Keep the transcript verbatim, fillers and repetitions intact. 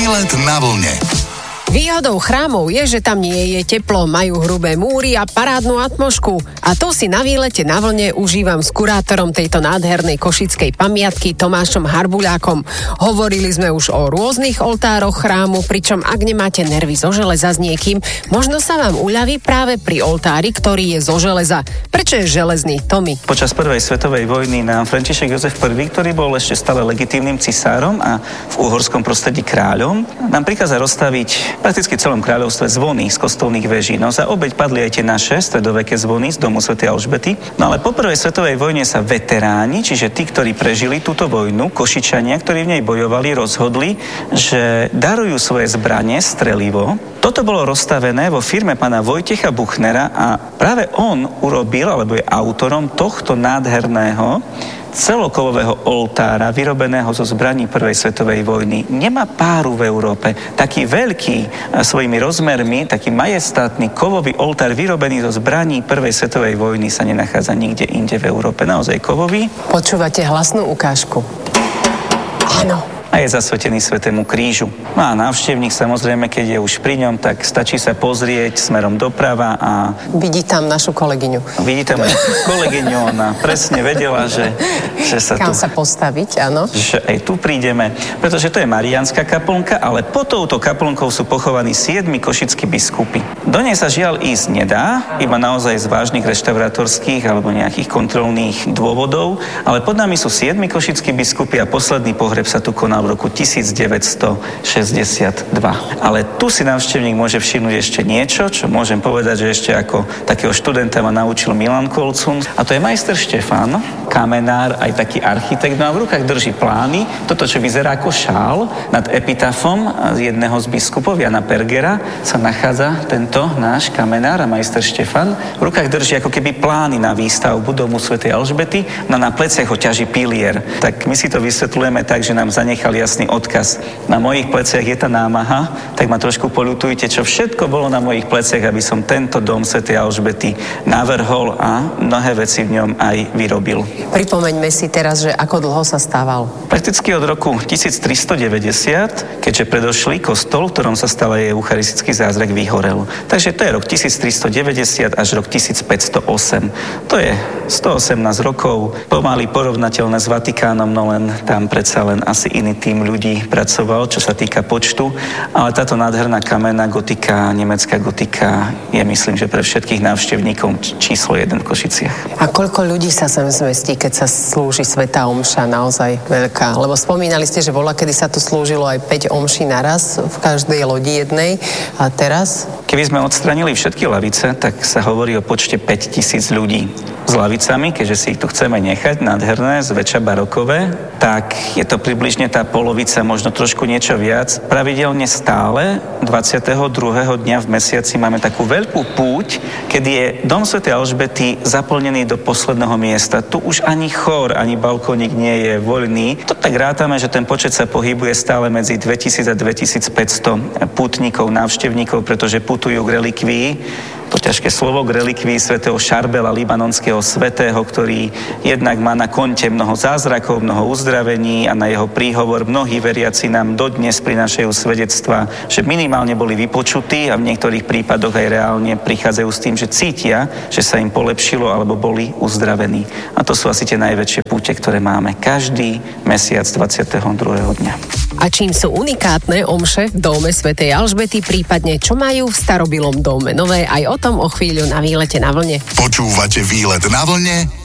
Výlet na vlne. Výhodou chrámov je, že tam nie je teplo, majú hrubé múry a parádnu atmošku. A to si na výlete na vlne užívam s kurátorom tejto nádhernej košickej pamiatky Tomášom Harbuľákom. Hovorili sme už o rôznych oltároch chrámu, pričom ak nemáte nervy zo železa s niekým, možno sa vám uľaví práve pri oltári, ktorý je zo železa. Prečo je železný, Tomi? Počas prvej svetovej vojny nám František Jozef I, ktorý bol ešte stále legitímnym cisárom a v uhorskom prostredí kráľom, nám prikázal rozstaviť prakticky v celom kráľovstve zvony z kostolných veží. No za obeť padli aj tie naše stredoveké zvony z domu svätej Alžbety. No ale po prvej svetovej vojne sa veteráni, čiže tí, ktorí prežili túto vojnu, Košičania, ktorí v nej bojovali, rozhodli, že darujú svoje zbranie, strelivo. Toto bolo rozstavené vo firme pána Vojtecha Buchnera a práve on urobil, alebo je autorom tohto nádherného celokovového oltára, vyrobeného zo zbraní prvej svetovej vojny. Nemá páru v Európe. Taký veľký svojimi rozmermi, taký majestátny kovový oltár vyrobený zo zbraní prvej svetovej vojny sa nenachádza nikde inde v Európe. Naozaj kovový. Počúvate hlasnú ukážku. Áno. A je zasvetený Svätému krížu. No a návštevník samozrejme, keď je už pri ňom, tak stačí sa pozrieť smerom doprava a... Vidí tam našu kolegyňu. Vidí tam kolegyňu, ona presne vedela, že, že sa Kam tu... sa postaviť, áno. Že aj tu prídeme, pretože to je Mariánska kaplnka, ale pod touto kaplnkou sú pochovaní siedmi košickí biskupy. Do nej sa žiaľ ísť nedá, iba naozaj z vážnych reštaurátorských alebo nejakých kontrolných dôvodov, ale pod nami sú siedmi košickí biskupy a posledný pohreb sa tu konal v roku devätnásťstošesťdesiatdva. Ale tu si návštevník môže všimnúť ešte niečo, čo môžem povedať, že ešte ako takého študenta ma naučil Milan Kolcun. A to je majster Štefán, kamenár, aj taký architekt. No a v rukách drží plány. Toto, čo vyzerá ako šál, nad epitafom z jedného z biskupov, Jana Pergera, sa nachádza tento náš kamenár a majster Štefán. V rukách drží ako keby plány na výstavbu domu svätej Alžbety, no na pleciach ho ťaží pilier. Tak my si to vysvetľujeme tak, že nám zanechal jasný odkaz. Na mojich pleciach je tá námaha, tak ma trošku poľutujte, čo všetko bolo na mojich pleciach, aby som tento dom svätej Alžbety navrhol a mnohé veci v ňom aj vyrobil. Pripomeňme si teraz, že ako dlho sa stával. Prakticky od roku tisíctristodeväťdesiat, keďže predošlý kostol, v ktorom sa stal aj eucharistický zázrak, vyhorel. Takže to je rok tisíctristodeväťdesiat až rok tisícpäťstoosem. To je stoosemnásť rokov, pomaly porovnateľné s Vatikánom, no len tam predsa len asi iný tým ľudí pracoval, čo sa týka počtu, ale táto nádherná kamenná gotika, nemecká gotika je, myslím, že pre všetkých návštevníkov číslo jeden v Košiciach. A koľko ľudí sa sem zmestí, keď sa slúži svätá omša, naozaj veľká? Lebo spomínali ste, že bola, kedy sa tu slúžilo aj päť omší naraz v každej lodi jednej. A teraz? Keby sme odstranili všetky lavice, tak sa hovorí o počte päťtisíc ľudí. S lavicami, keďže si ich tu chceme nechať, nádherné, zväčša barokové, tak je to približne tá polovica, možno trošku niečo viac. Pravidelne stále dvadsiateho druhého dňa v mesiaci máme takú veľkú púť, kedy je dom svätej Alžbety zaplnený do posledného miesta. Tu už ani chór, ani balkónik nie je voľný. To tak rátame, že ten počet sa pohybuje stále medzi dvetisíc a dvetisícpäťsto pútnikov, návštevníkov, pretože putujú k relikvii. To ťažké slovo, k relikvii svätého Šarbela, libanonského svätého, ktorý jednak má na konte mnoho zázrakov, mnoho uzdravení a na jeho príhovor mnohí veriaci nám dodnes prinášajú svedectva, že minimálne boli vypočutí a v niektorých prípadoch aj reálne prichádzajú s tým, že cítia, že sa im polepšilo alebo boli uzdravení. A to sú asi tie najväčšie púte, ktoré máme každý mesiac dvadsiateho druhého dňa. A čím sú unikátne omše v dome svätej Alžbety, prípadne čo majú v starobilom dome nové, aj o tom o chvíľu na výlete na vlne. Počúvate Výlet na vlne